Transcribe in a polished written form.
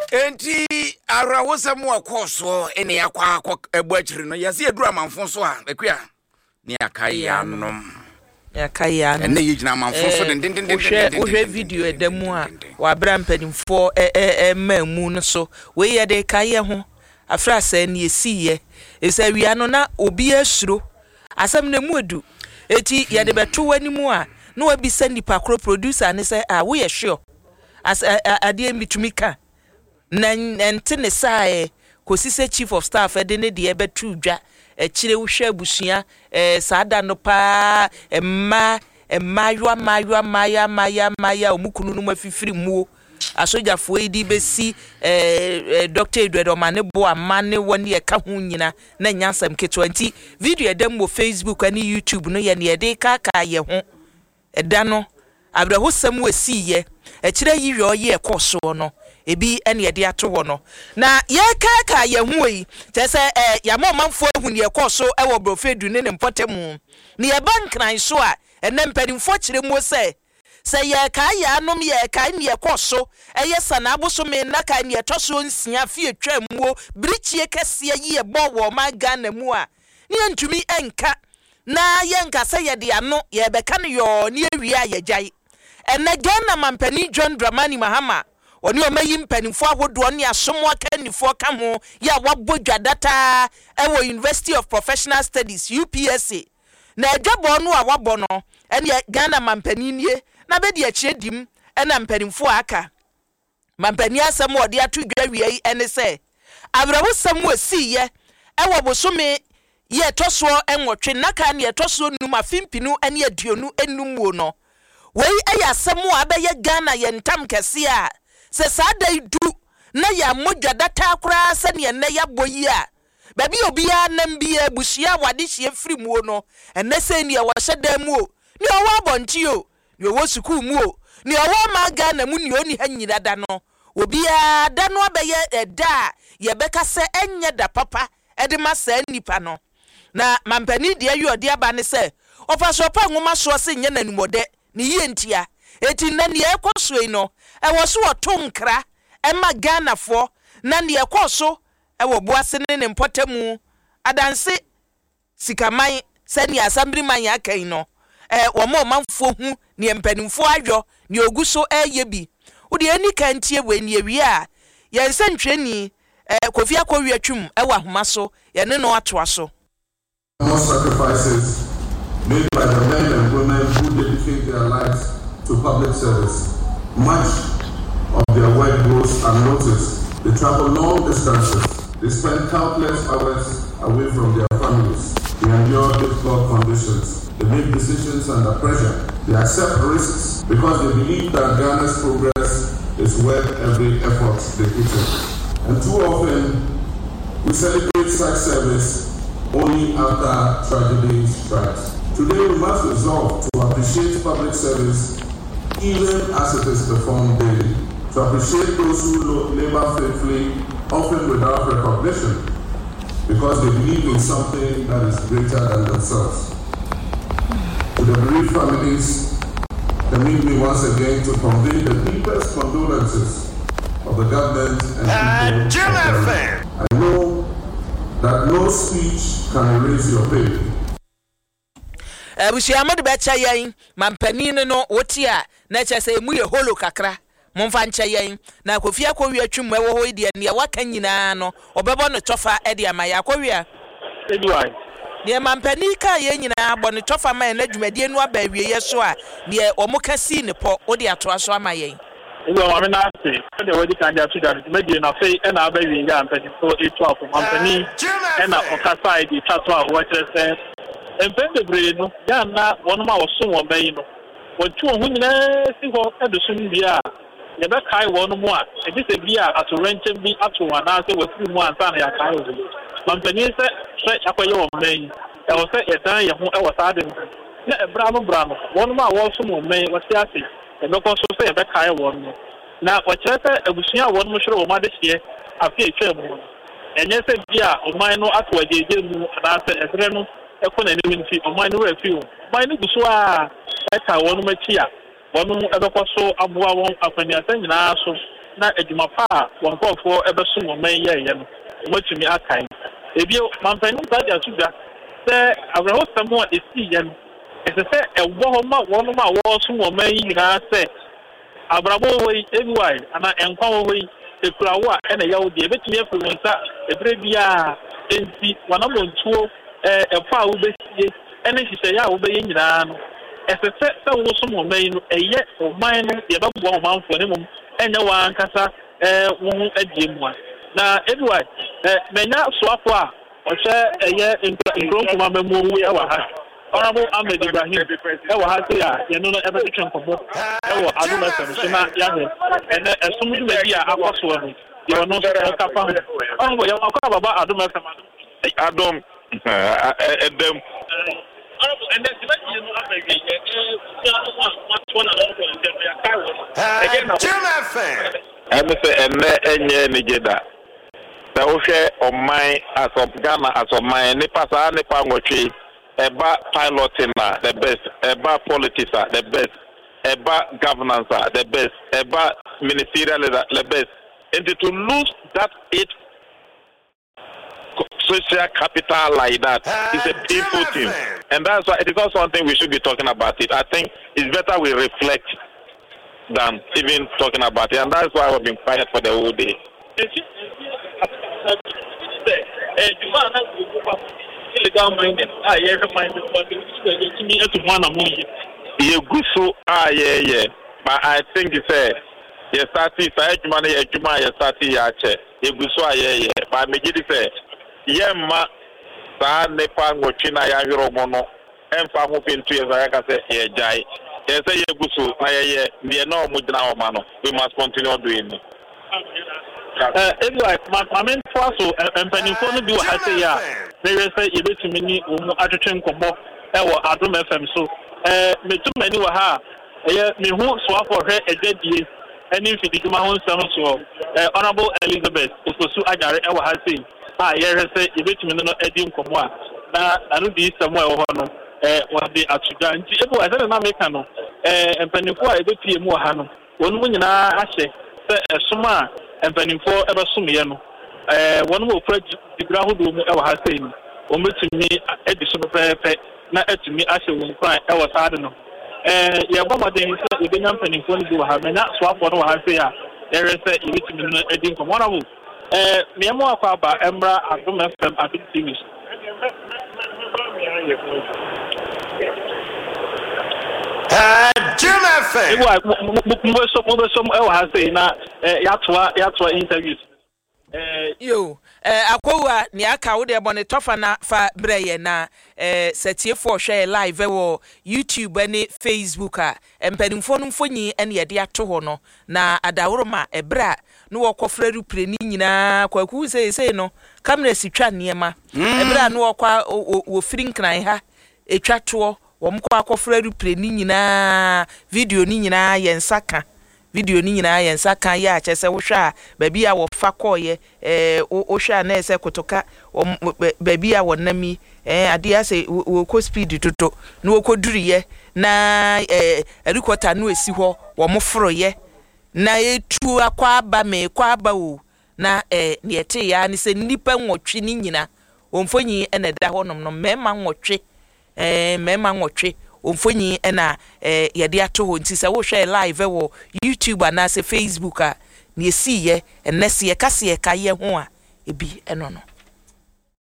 enti ara wosam akoso ene yakwa ebuachiri no yase edura manfo so a ekua ne akaya nom yakaya ene yigina manfo so den ohwe video edamu a wa bra mpanimfo mamu no so we ye de kaye ho afra sa ne esiye esa wia no na obi asuro asem na mu edu eti ye de beto wanimu a no wabisa nipa kro producer ne say ah we ye sure as ade mitumi na ntene sae kosise chief of staff de ne de betu dwa kire wohwe abusua saada no pa emma maya omukunu no mafifiri muo asojafo edi besi Dr. Edward Omane bo amane woni e ka ho nyina na nyansam keto anti video edam wo Facebook ani YouTube no ye ne de ka ye ho eda no abrahosam wasi ye kire yiwe oye ekoso no ebi ene ye de ato wo no na ye ka ye ho yi tese ya mamfo hu ne ekoso e wo brofedu ne mpotemu ne ye bank nan so a ene mpadimfo kire mo se ye ka ya anom ye ka ne ekoso eye sana aboso me na ka ne etoso nsia fie twamuo brichie kese ye bo wo ma Ghana mu a ne ntumi enka na ye nka se ye de ano ye beka ne yo ne awia ye jai ene Ghana mampani John Dramani Mahama oni o mayi mpanimfo ahodo ne asomo akanifo ka ho ya wabodwa data ewo University of Professional Studies UPSA na adwabo no a wabo no ene Ghana mampani nie na be de akyedim ena mpanimfo aka mampani asem ode atu dwawie ene se abrawo sam wasiye ewo bosome ye toso enwotwe naka ne toso num afimpinu ene aduonu enum wo no wei eya asem a be ye Ghana ye ntam kese a se sada idu na ya modwa data akura se ne na ya boyi a babi obia nam bia busia wade hie firimuo no ene se ne wo hyeda mu o ne owo abonti o ne owo suku mu o ne owo ma Ghana mu ne oni hanyira da no obia da no abeye eda ye beka se enye da papa ede ma sa nipa no na mampani de ayi ode aba ne se ofaso pa nwoma so se nye nanumode ne ye ntia eti na ne ekoso no e wo so otonkra e ma Ghana fo na ne ekoso e wo boase ne mpotemu adanse sikaman se ne asambri man akai no wo mo manfo hu ne mpanimfo adwo ne oguso eyebi wo de ani kan tie we ne awie a ye nsantweni Kofi Akwawi atwum e wa homa so ye ne no ato aso. More sacrifices made by the men and women who dedicate their lives to public service. Much of their work goes unnoticed. They travel long distances. They spend countless hours away from their families. They endure difficult conditions. They make decisions under pressure. They accept risks because they believe that Ghana's progress is worth every effort they put in. And too often, we celebrate such service only after tragedy strikes. Today, we must resolve to appreciate public service even as it is performed daily, to appreciate those who labor faithfully, often without recognition, because they believe in something that is greater than themselves. To the bereaved families, permit me once again to convey the deepest condolences of the government and people of Ghana. I know that no speech can erase your pain. Amadu becha yen mampani no wotia na chese mu ye holo kakra momfa ncha yen na Kofi Akwawi atwum ewo ho de ne waka nyina no obebo no tofa e de amaya Akwawi a Edward ne mampani ka ye nyina abo ne tofa ma na dwumade nu aba awie ye so a ne omukasi ne po odi ato aso ama yen Edward wa me na se de wodi kan ja to da medie na fe e na aba wi nga mampani so etu afo mampani e na okasa di tato a wo kire Empende breno ya na wonuma woso won bayi no wontu ho nyina si ho edusum bia ye be kai wonumu a edi se bia atorenchem bi ato ana se wafiri mu ansa na ya kai wo mampani se akoye won bayi e wo se edan ye ho e wo saade na ebra no wonuma woso won bayi wasi ase e be ko so se ye be kai won no na wo kire se abusua won mu hwere wo ma de hie afi etwam enye se bia o man no ato ajeje mu ana se ebre no ekona ni minti o man no refiu man no guso a eka wonu machi a wonu ebekoso aboa won afani asanyina so na adwuma pa wɔn nkɔfoɔ ɛbɛso wɔn man yɛyɛ no wɔtumi akan ebio mampanin baaji asuga sɛ abrahosɛm a esi yɛ no ɛsɛ sɛ ɛwɔ hɔ ma wɔn a wɔso wɔn man yi nyinaa sɛ abrabɔ wɔ yi ebiwae ana nkwa wɔ yi ekurawo a ɛna yɛwɔ deɛ ebetumi afiri wɔn nsa ebere biara enti wɔnam wɔn tuo ɛfa a wobɛsie ɛne hyehyɛeɛ a wobɛyɛ nyinaa no ɛsɛ sɛ wɔsom wɔn man yi no ɛyɛ ɔman no yɛbɛboa ɔmanfoɔ ne mmom ɛnyɛ wɔn ankasa wɔn ho adie mu a na ebiwae manya soafo a ɔhyɛ ɛyɛ nkuronkuma mɛmu ɛwɔ ha Honorable Ahmed Ibrahim ɛwɔ ha sɛ a yɛno no ɛbɛtwetwe nkɔmmɔ ɛwɔ Adom FM so na yɛahwɛ ɛnɛ ɛsom dwumadi a akɔ soɔ no yɛwɔ no nso ɛka fa ho ɔnbɔ yɛwɔ akɔ ababa Adom FM Adom ɛdɛm ɛnɛ dwumadi no abɛwie ɛne sɛ ɛnɛ ɛnyɛ ne da sɛ wohwɛ ɔman asɔ Ghana asɔman nipa saa nipa nwɔtwe Eba piloting the best, Eba politics the best, Eba governance the best, Eba ministerial the best. And to lose that social capital like that is a painful thing. And that's why it is not something we should be talking about it. I think it's better we reflect than even talking about it. And that's why we've been quiet for the whole day. Illegal mining, Yegusu yeah. But I think it's a starting money a juma starting yache. Yegusu yeah. But me just say yemma sa nepa ngochina ya hiromono emfa mu pintu ya zaka say ye jai. Yes say yegusu na yeah. We no mudna omano. We must continue doing it. Anyway, my main force and penny for the bill has a year. They say you bet me ni attraction combo Adom FM so me too many were ha me who swap for her a dead year and if it is my own son so Honorable Elizabeth Ofosu Ajare ewa ha say say you bet me no edim combo na anu di somewhere over no was the atuga nti ebo I said na make no and penny for e bet mu ha no wonu nyina ahye say soma empanimfo ebesomeye no wonu mo fra digra hodo mu ewa ha sei no o metumi edi so pepe na etumi ahye won kran ewa saade no ye bomaden se ebenya empanimfo no bi wa ha menya swafo no wa ha sei a ere se ebetumi no edi nko wona wo me mo akwa ba emra Adom FM Adom TV Jim FM. Ewa ha say na yatwa interviews. Yo akwa ni aka wo de bone tofa na fa breye na setie for share live wo YouTube ne Facebook a empanimfo no mfonyi ene ye de ato ho no na adawroma ebra no wokofra rupre ni nyina kwaku sei no camera si twa niema ebra no wokwa wo firinkran ha etwa to womko akofra rupre ni nyina video ni nyina yensaka video ni nyina yensaka ya achese wo hwa baby a wo fa koye wo hwa na ese kotoka baby a wonami ade ase wo ko speed toto na wo koduriye na recorder no esi ho wo moforoye na etu akwa aba me kwa aba o na ne ete ya ni se nipa nwotwe ni nyina omfonyi ene da ho nom no mema nwotwe mema nwotwe omfonyi ena yede ato ho nti se wo hwe live wo YouTube ana se Facebook a ne esiye enese ye kase ye kaye ho a ebi eno no